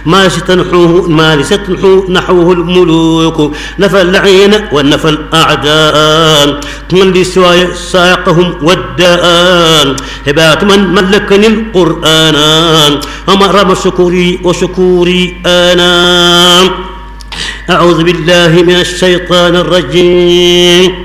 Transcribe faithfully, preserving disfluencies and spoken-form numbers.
ما ستنحوه ما لستنحوه نحوه الملوك نفى اللعين ونفى الأعداء من لسواي ساقهم والداء هبات من ملكني القرآن أمر شكوري وشكوري أنا. أعوذ بالله من الشيطان الرجيم.